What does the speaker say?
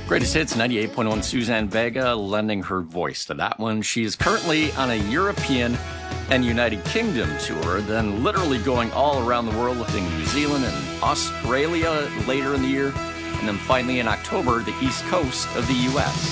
Greatest Hits 98.1, Suzanne Vega lending her voice to that one. She is currently on a European and United Kingdom tour, then literally going all around the world, lifting New Zealand and Australia later in the year, and then finally in October, the East Coast of the U.S.